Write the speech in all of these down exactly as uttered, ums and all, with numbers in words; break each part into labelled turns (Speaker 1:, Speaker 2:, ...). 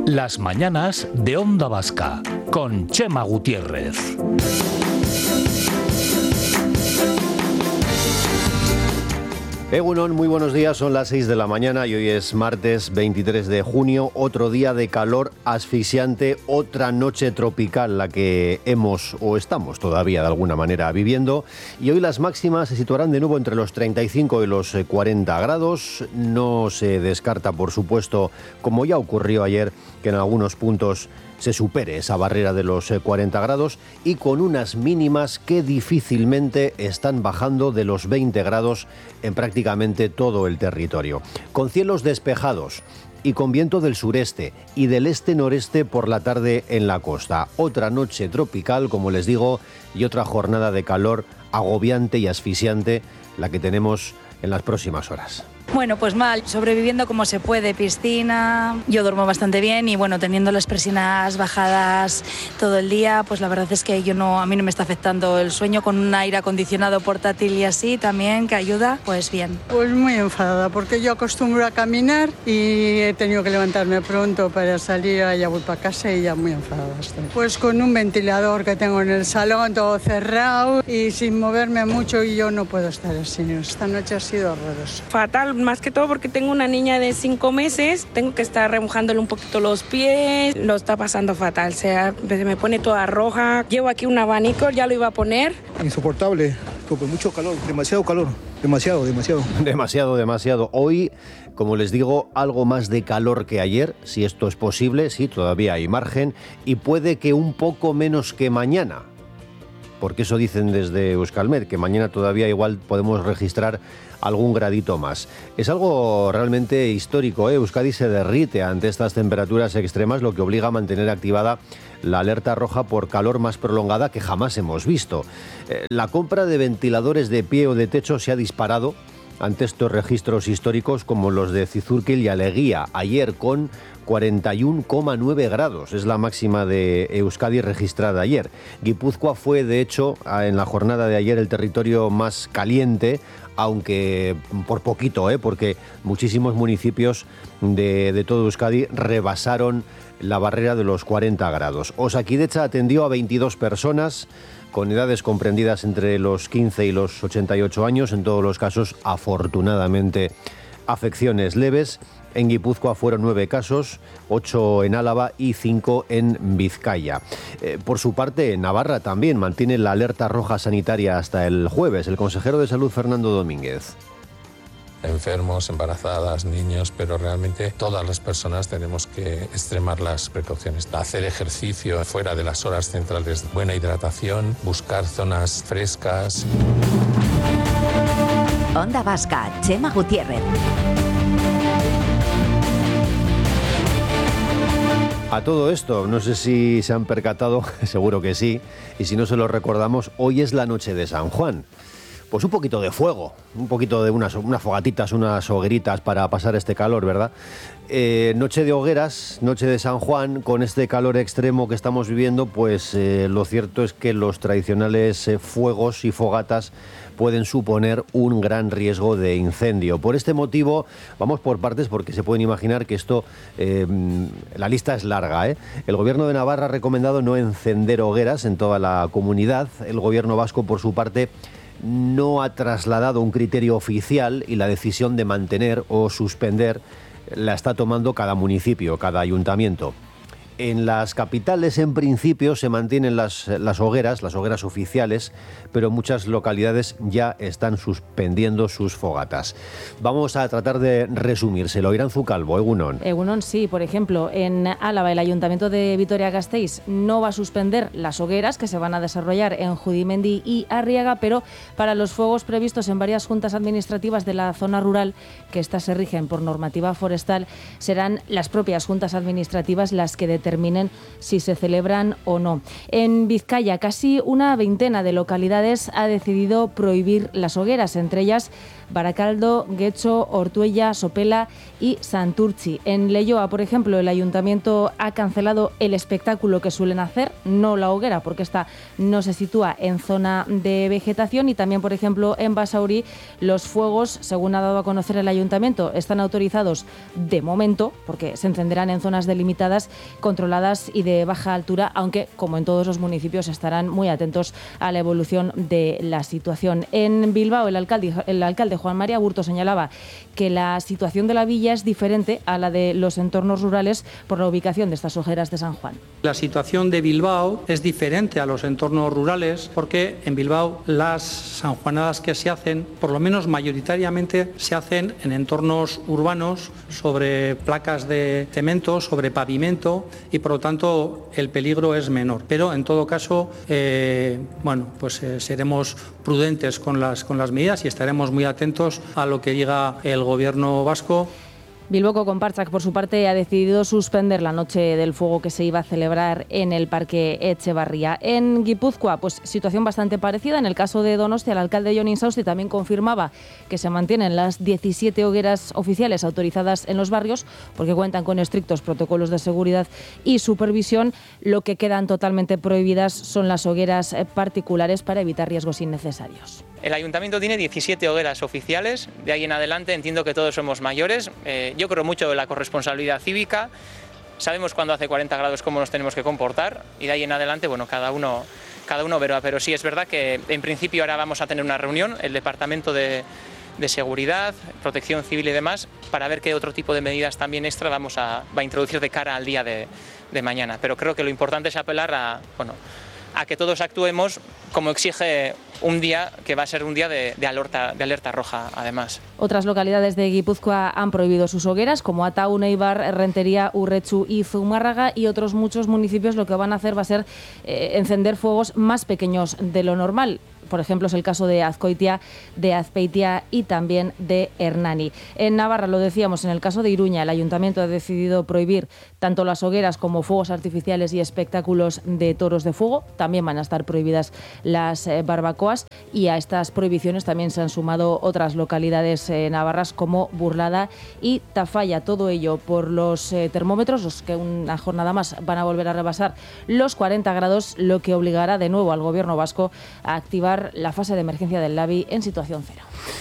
Speaker 1: Las mañanas de Onda Vasca, con Chema Gutiérrez.
Speaker 2: Egunon, muy buenos días, son las seis de la mañana y hoy es martes veintitrés de junio, otro día de calor asfixiante, otra noche tropical la que hemos o estamos todavía de alguna manera viviendo, y hoy las máximas se situarán de nuevo entre los treinta y cinco y los cuarenta grados. No se descarta, por supuesto, como ya ocurrió ayer, que en algunos puntos se supere esa barrera de los cuarenta grados, y con unas mínimas que difícilmente están bajando de los veinte grados en prácticamente todo el territorio. Con cielos despejados y con viento del sureste y del este-noreste por la tarde en la costa. Otra noche tropical, como les digo, y otra jornada de calor agobiante y asfixiante la que tenemos en las próximas horas.
Speaker 3: Bueno, pues mal, sobreviviendo como se puede, piscina, yo duermo bastante bien y bueno, teniendo las persianas bajadas todo el día, pues la verdad es que yo no, a mí no me está afectando el sueño, con un aire acondicionado portátil y así también, que ayuda, pues bien.
Speaker 4: Pues muy enfadada, porque yo acostumbro a caminar y he tenido que levantarme pronto para salir, ya voy para casa y ya muy enfadada estoy. Pues con un ventilador que tengo en el salón, todo cerrado y sin moverme mucho, y yo no puedo estar así. Esta noche ha sido horrorosa.
Speaker 5: Fatal. Más que todo porque tengo una niña de cinco meses, tengo que estar remojándole un poquito los pies, lo está pasando fatal, o sea, se me pone toda roja. Llevo aquí un abanico, ya lo iba a poner.
Speaker 6: Insoportable, con mucho calor, demasiado calor, demasiado, demasiado.
Speaker 2: Demasiado, demasiado. Hoy, como les digo, algo más de calor que ayer, si esto es posible, sí, todavía hay margen, y puede que un poco menos que mañana. Porque eso dicen desde Euskalmet, que mañana todavía igual podemos registrar algún gradito más. Es algo realmente histórico, ¿eh? Euskadi se derrite ante estas temperaturas extremas, lo que obliga a mantener activada la alerta roja por calor más prolongada que jamás hemos visto. Eh, la compra de ventiladores de pie o de techo se ha disparado ante estos registros históricos como los de Zizurkil y Aleguía, ayer con cuarenta y uno coma nueve grados, es la máxima de Euskadi registrada ayer. Guipúzcoa fue, de hecho, en la jornada de ayer el territorio más caliente, aunque por poquito, ¿eh? porque muchísimos municipios de, de todo Euskadi rebasaron la barrera de los cuarenta grados. Osakidecha atendió a veintidós personas con edades comprendidas entre los quince y los ochenta y ocho años, en todos los casos, afortunadamente, afecciones leves. En Guipúzcoa fueron nueve casos, ocho en Álava y cinco en Vizcaya. Eh, por su parte, Navarra también mantiene la alerta roja sanitaria hasta el jueves. El consejero de Salud, Fernando Domínguez.
Speaker 7: Enfermos, embarazadas, niños, pero realmente todas las personas tenemos que extremar las precauciones. Hacer ejercicio fuera de las horas centrales, buena hidratación, buscar zonas frescas.
Speaker 8: Onda Vasca, Chema Gutiérrez.
Speaker 2: A todo esto, no sé si se han percatado, seguro que sí, y si no se lo recordamos, hoy es la noche de San Juan. Pues un poquito de fuego, un poquito de unas, unas fogatitas, unas hogueritas para pasar este calor, ¿verdad? Eh, noche de hogueras, noche de San Juan, con este calor extremo que estamos viviendo, pues eh, lo cierto es que los tradicionales eh, fuegos y fogatas pueden suponer un gran riesgo de incendio. Por este motivo, vamos por partes porque se pueden imaginar que esto, eh, la lista es larga, ¿eh? El Gobierno de Navarra ha recomendado no encender hogueras en toda la comunidad. El Gobierno vasco, por su parte, no ha trasladado un criterio oficial y la decisión de mantener o suspender la está tomando cada municipio, cada ayuntamiento. En las capitales, en principio, se mantienen las, las hogueras, las hogueras oficiales, pero muchas localidades ya están suspendiendo sus fogatas. Vamos a tratar de resumírselo. Iranzu Calvo, Egunon.
Speaker 9: Egunon, sí. Por ejemplo, en Álava, el Ayuntamiento de Vitoria-Gasteiz no va a suspender las hogueras que se van a desarrollar en Judimendi y Arriaga, pero para los fuegos previstos en varias juntas administrativas de la zona rural, que estas se rigen por normativa forestal, serán las propias juntas administrativas las que determinen determinen si se celebran o no. En Vizcaya, casi una veintena de localidades ha decidido prohibir las hogueras, entre ellas Baracaldo, Guecho, Ortuella, Sopela y Santurtzi. En Leioa, por ejemplo, el ayuntamiento ha cancelado el espectáculo que suelen hacer, no la hoguera, porque esta no se sitúa en zona de vegetación. Y también, por ejemplo, en Basauri, los fuegos, según ha dado a conocer el ayuntamiento, están autorizados de momento, porque se encenderán en zonas delimitadas, controladas y de baja altura, aunque, como en todos los municipios, estarán muy atentos a la evolución de la situación. En Bilbao, el alcalde, el alcalde Juan María Burto señalaba que la situación de la villa es diferente a la de los entornos rurales por la ubicación de estas hogueras de San Juan.
Speaker 10: La situación de Bilbao es diferente a los entornos rurales porque en Bilbao las sanjuanadas que se hacen, por lo menos mayoritariamente, se hacen en entornos urbanos, sobre placas de cemento, sobre pavimento, y por lo tanto el peligro es menor. Pero en todo caso, eh, bueno, pues eh, seremos prudentes con las, con las medidas y estaremos muy atentos a lo que diga el Gobierno vasco.
Speaker 9: Bilboko Konpartsak, por su parte, ha decidido suspender la Noche del Fuego que se iba a celebrar en el Parque Etxebarria. En Guipúzcoa, pues situación bastante parecida. En el caso de Donostia, el alcalde Jon Insausti también confirmaba que se mantienen las diecisiete hogueras oficiales autorizadas en los barrios, porque cuentan con estrictos protocolos de seguridad y supervisión. Lo que quedan totalmente prohibidas son las hogueras particulares para evitar riesgos innecesarios.
Speaker 11: El ayuntamiento tiene diecisiete hogueras oficiales, de ahí en adelante entiendo que todos somos mayores. Eh, yo creo mucho en la corresponsabilidad cívica, sabemos cuando hace cuarenta grados cómo nos tenemos que comportar y de ahí en adelante, bueno, cada uno, cada uno verá. Pero sí es verdad que en principio ahora vamos a tener una reunión, el Departamento de, de Seguridad, Protección Civil y demás, para ver qué otro tipo de medidas también extra vamos a, va a introducir de cara al día de, de mañana. Pero creo que lo importante es apelar a, bueno, a que todos actuemos como exige un día que va a ser un día de, de, alerta, de alerta roja, además.
Speaker 9: Otras localidades de Guipúzcoa han prohibido sus hogueras, como Ataun, Eibar, Rentería, Urretxu y Zumárraga, y otros muchos municipios lo que van a hacer va a ser eh, encender fuegos más pequeños de lo normal. Por ejemplo, es el caso de Azkoitia, de Azpeitia y también de Hernani. En Navarra, lo decíamos, en el caso de Iruña, el ayuntamiento ha decidido prohibir tanto las hogueras como fuegos artificiales y espectáculos de toros de fuego. También van a estar prohibidas las eh, barbacoas, y a estas prohibiciones también se han sumado otras localidades eh, navarras como Burlada y Tafalla. Todo ello por los eh, termómetros, los que una jornada más van a volver a rebasar los cuarenta grados, lo que obligará de nuevo al Gobierno vasco a activar la fase de emergencia del Labi en situación cero.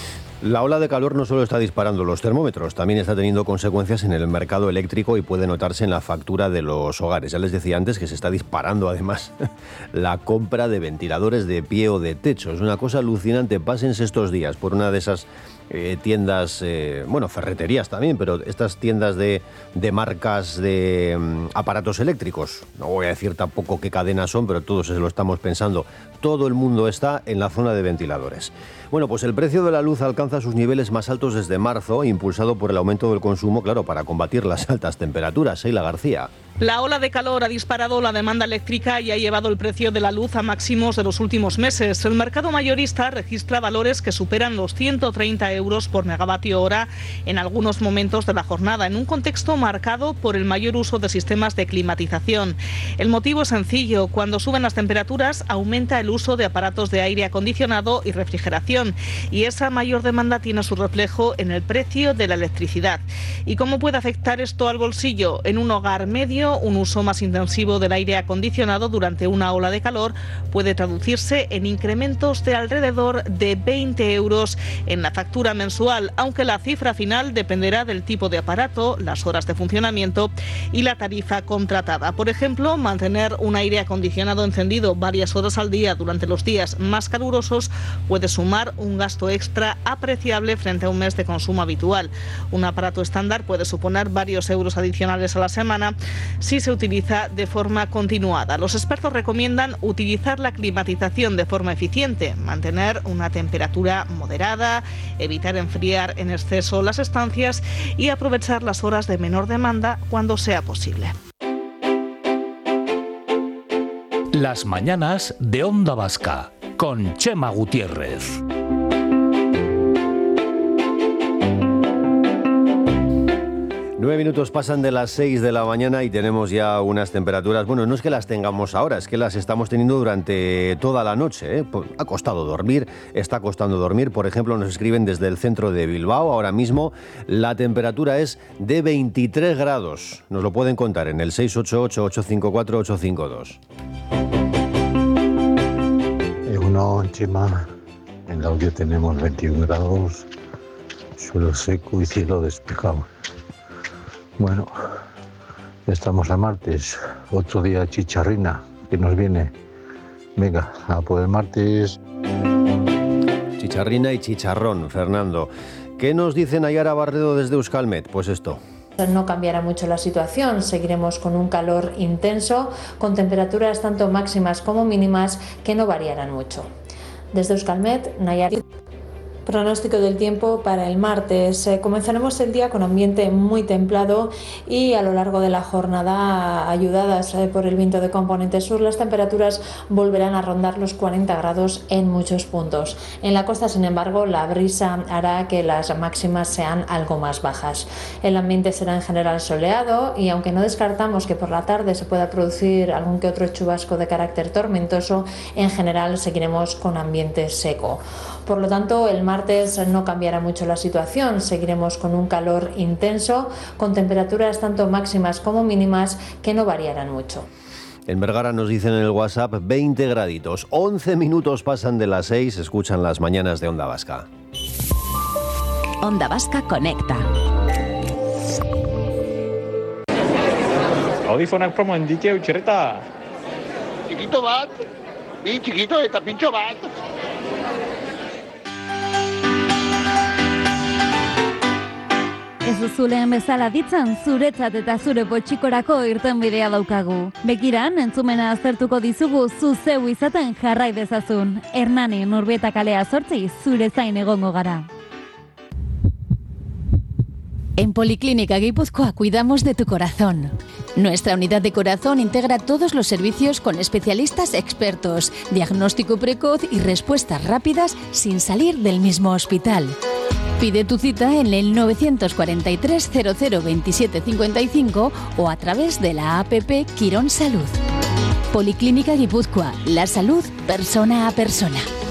Speaker 2: La ola de calor no solo está disparando los termómetros, también está teniendo consecuencias en el mercado eléctrico y puede notarse en la factura de los hogares. Ya les decía antes que se está disparando además la compra de ventiladores de pie o de techo. Es una cosa alucinante. Pásense estos días por una de esas eh, tiendas, eh, bueno, ferreterías también, pero estas tiendas de, de marcas de um, aparatos eléctricos. No voy a decir tampoco qué cadenas son, pero todos se lo estamos pensando. Todo el mundo está en la zona de ventiladores. Bueno, pues el precio de la luz alcanza sus niveles más altos desde marzo, impulsado por el aumento del consumo, claro, para combatir las altas temperaturas. Sheila García.
Speaker 12: La ola de calor ha disparado la demanda eléctrica y ha llevado el precio de la luz a máximos de los últimos meses. El mercado mayorista registra valores que superan los ciento treinta euros por megavatio hora en algunos momentos de la jornada, en un contexto marcado por el mayor uso de sistemas de climatización. El motivo es sencillo: cuando suben las temperaturas aumenta el uso de aparatos de aire acondicionado y refrigeración, y esa mayor demanda tiene su reflejo en el precio de la electricidad. ¿Y cómo puede afectar esto al bolsillo? En un hogar medio, un uso más intensivo del aire acondicionado durante una ola de calor puede traducirse en incrementos de alrededor de veinte euros en la factura mensual, aunque la cifra final dependerá del tipo de aparato, las horas de funcionamiento y la tarifa contratada. Por ejemplo, mantener un aire acondicionado encendido varias horas al día durante los días más calurosos puede sumar un gasto extra apreciable frente a un mes de consumo habitual. Un aparato estándar puede suponer varios euros adicionales a la semana si se utiliza de forma continuada. Los expertos recomiendan utilizar la climatización de forma eficiente, mantener una temperatura moderada, evitar enfriar en exceso las estancias y aprovechar las horas de menor demanda cuando sea posible.
Speaker 1: Las mañanas de Onda Vasca con Chema Gutiérrez.
Speaker 2: Nueve minutos pasan de las seis de la mañana y tenemos ya unas temperaturas, bueno, no es que las tengamos ahora, es que las estamos teniendo durante toda la noche, ¿eh? Ha costado dormir, está costando dormir. Por ejemplo, nos escriben desde el centro de Bilbao, ahora mismo la temperatura es de veintitrés grados. Nos lo pueden contar en el seis ocho ocho, ocho cinco cuatro, ocho cinco dos.
Speaker 13: Egunon, Chema, en la audio tenemos veintiún grados, suelo seco y cielo despejado. Bueno, estamos a martes, otro día chicharrina que nos viene. Venga, a por el martes.
Speaker 2: Chicharrina y chicharrón, Fernando. ¿Qué nos dice Nayara Barredo desde Euskalmet? Pues esto.
Speaker 14: No cambiará mucho la situación, seguiremos con un calor intenso, con temperaturas tanto máximas como mínimas que no variarán mucho. Desde Euskalmet, Nayara. Pronóstico del tiempo para el martes. Eh, comenzaremos el día con ambiente muy templado y a lo largo de la jornada, ayudadas eh, por el viento de componente sur, las temperaturas volverán a rondar los cuarenta grados en muchos puntos. En la costa, sin embargo, la brisa hará que las máximas sean algo más bajas. El ambiente será en general soleado y aunque no descartamos que por la tarde se pueda producir algún que otro chubasco de carácter tormentoso, en general seguiremos con ambiente seco. Por lo tanto, el martes no cambiará mucho la situación, seguiremos con un calor intenso, con temperaturas tanto máximas como mínimas que no variarán mucho.
Speaker 2: En Vergara nos dicen en el WhatsApp veinte graditos, once minutos pasan de las seis, escuchan las mañanas de Onda Vasca.
Speaker 8: Onda Vasca conecta.
Speaker 15: Audifonak promo endike utxerreta.
Speaker 16: Chiquito bat, bi chiquito eta pintxo bat.
Speaker 17: Ez duzuleen bezala ditzan, zuretzat eta zure potxikorako irtenbidea daukagu. Begiran, entzumena aztertuko dizugu zu zeu izaten jarrai dezazun. Hernani Nurbieta kalea zortzi, zure zain egongo gara.
Speaker 18: En Policlínica Guipúzcoa cuidamos de tu corazón. Nuestra unidad de corazón integra todos los servicios con especialistas expertos, diagnóstico precoz y respuestas rápidas sin salir del mismo hospital. Pide tu cita en el nueve cuatro tres cero cero veintisiete cincuenta y cinco o a través de la app Quirón Salud. Policlínica Guipúzcoa, la salud persona a persona.